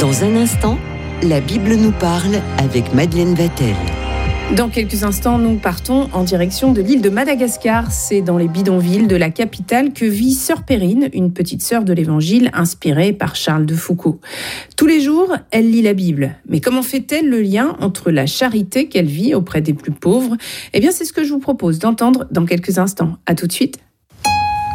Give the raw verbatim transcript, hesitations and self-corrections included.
Dans un instant, la Bible nous parle avec Madeleine Vatel. Dans quelques instants, nous partons en direction de l'île de Madagascar. C'est dans les bidonvilles de la capitale que vit Sœur Perrine, une petite sœur de l'Évangile inspirée par Charles de Foucault. Tous les jours, elle lit la Bible. Mais comment fait-elle le lien entre la charité qu'elle vit auprès des plus pauvres ? Eh bien, c'est ce que je vous propose d'entendre dans quelques instants. À tout de suite.